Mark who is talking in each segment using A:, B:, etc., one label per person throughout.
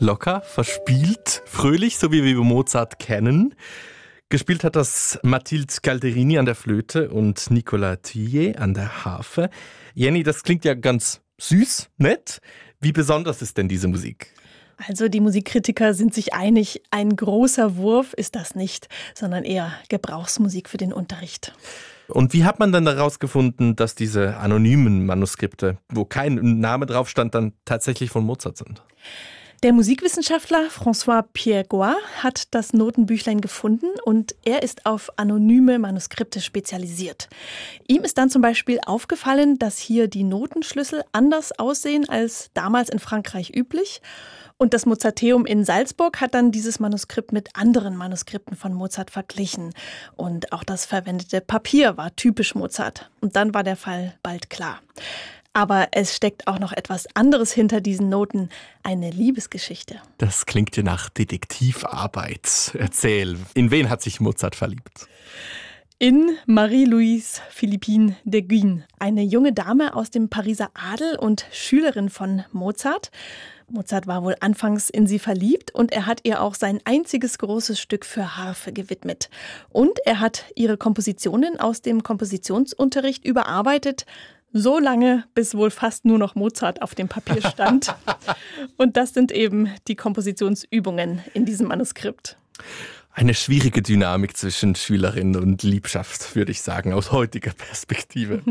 A: Locker, verspielt, fröhlich, so wie wir Mozart kennen. Gespielt hat das Mathilde Calderini an der Flöte und Nicolas Thuillier an der Harfe. Jenny, das klingt ja ganz süß, nett. Wie besonders ist denn diese Musik?
B: Also die Musikkritiker sind sich einig, ein großer Wurf ist das nicht, sondern eher Gebrauchsmusik für den Unterricht.
A: Und wie hat man dann herausgefunden, dass diese anonymen Manuskripte, wo kein Name drauf stand, dann tatsächlich von Mozart sind?
B: Der Musikwissenschaftler François Piergois hat das Notenbüchlein gefunden und er ist auf anonyme Manuskripte spezialisiert. Ihm ist dann zum Beispiel aufgefallen, dass hier die Notenschlüssel anders aussehen als damals in Frankreich üblich. Und das Mozarteum in Salzburg hat dann dieses Manuskript mit anderen Manuskripten von Mozart verglichen. Und auch das verwendete Papier war typisch Mozart. Und dann war der Fall bald klar. Aber es steckt auch noch etwas anderes hinter diesen Noten, eine Liebesgeschichte.
A: Das klingt ja nach Detektivarbeit. Erzähl, in wen hat sich Mozart verliebt?
B: In Marie-Louise Philippine de Guin, eine junge Dame aus dem Pariser Adel und Schülerin von Mozart. Mozart war wohl anfangs in sie verliebt und er hat ihr auch sein einziges großes Stück für Harfe gewidmet. Und er hat ihre Kompositionen aus dem Kompositionsunterricht überarbeitet, so lange, bis wohl fast nur noch Mozart auf dem Papier stand. Und das sind eben die Kompositionsübungen in diesem Manuskript.
A: Eine schwierige Dynamik zwischen Schülerin und Liebschaft, würde ich sagen, aus heutiger Perspektive.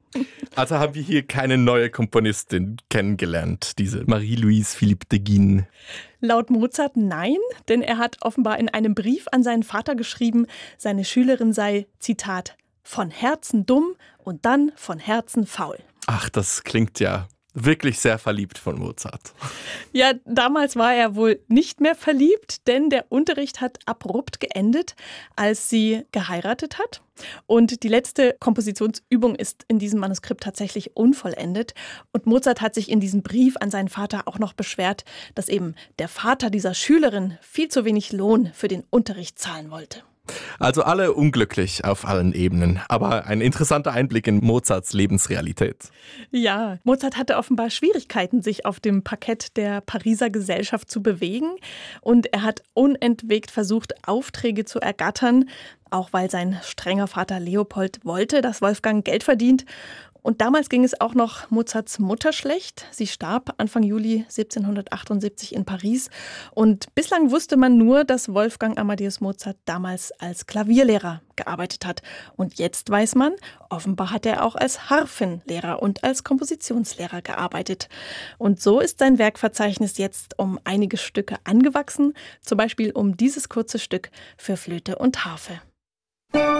A: Also haben wir hier keine neue Komponistin kennengelernt, diese Marie-Louise Philippe de Guin.
B: Laut Mozart nein, denn er hat offenbar in einem Brief an seinen Vater geschrieben, seine Schülerin sei, Zitat, von Herzen dumm und dann von Herzen faul.
A: Ach, das klingt ja wirklich sehr verliebt von Mozart.
B: Ja, damals war er wohl nicht mehr verliebt, denn der Unterricht hat abrupt geendet, als sie geheiratet hat. Und die letzte Kompositionsübung ist in diesem Manuskript tatsächlich unvollendet. Und Mozart hat sich in diesem Brief an seinen Vater auch noch beschwert, dass eben der Vater dieser Schülerin viel zu wenig Lohn für den Unterricht zahlen wollte.
A: Also alle unglücklich auf allen Ebenen, aber ein interessanter Einblick in Mozarts Lebensrealität.
B: Ja, Mozart hatte offenbar Schwierigkeiten, sich auf dem Parkett der Pariser Gesellschaft zu bewegen und er hat unentwegt versucht, Aufträge zu ergattern, auch weil sein strenger Vater Leopold wollte, dass Wolfgang Geld verdient. Und damals ging es auch noch Mozarts Mutter schlecht. Sie starb Anfang Juli 1778 in Paris. Und bislang wusste man nur, dass Wolfgang Amadeus Mozart damals als Klavierlehrer gearbeitet hat. Und jetzt weiß man, offenbar hat er auch als Harfenlehrer und als Kompositionslehrer gearbeitet. Und so ist sein Werkverzeichnis jetzt um einige Stücke angewachsen. Zum Beispiel um dieses kurze Stück für Flöte und Harfe.